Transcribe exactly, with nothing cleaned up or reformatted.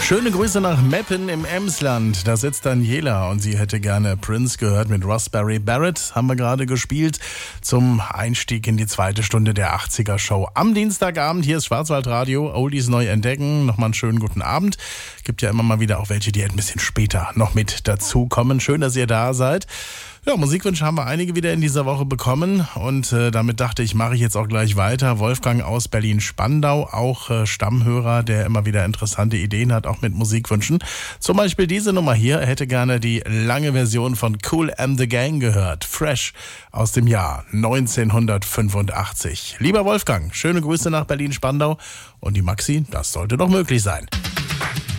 Schöne Grüße nach Meppen im Emsland. Da sitzt Daniela und sie hätte gerne Prince gehört mit Raspberry Barrett. Haben wir gerade gespielt zum Einstieg in die zweite Stunde der achtziger Show. Am Dienstagabend, hier ist Schwarzwaldradio, Oldies neu entdecken. Nochmal einen schönen guten Abend. Gibt ja immer mal wieder auch welche, die ein bisschen später noch mit dazukommen. Schön, dass ihr da seid. Ja, Musikwünsche haben wir einige wieder in dieser Woche bekommen und äh, damit dachte ich, mache ich jetzt auch gleich weiter. Wolfgang aus Berlin-Spandau, auch äh, Stammhörer, der immer wieder interessante Ideen hat, auch mit Musikwünschen. Zum Beispiel diese Nummer hier, er hätte gerne die lange Version von Kool and the Gang gehört. Fresh aus dem Jahr neunzehnhundertfünfundachtzig. Lieber Wolfgang, schöne Grüße nach Berlin-Spandau und die Maxi, das sollte doch möglich sein.